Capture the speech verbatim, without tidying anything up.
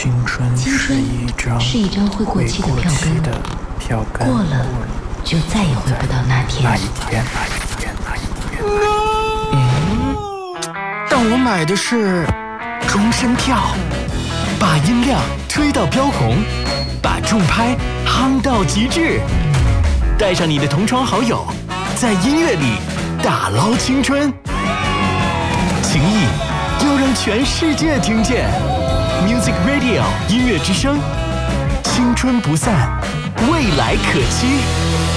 青春是一张是一张会过期的票根， 票根过了就再也回不到那天。 那一天，那一天，那一天。 嗯，但我买的是终身票，把音量推到标红，把重拍夯到极致，带上你的同窗好友，在音乐里打捞青春，情谊要让全世界听见。Music Radio 音乐之声，青春不散，未来可期。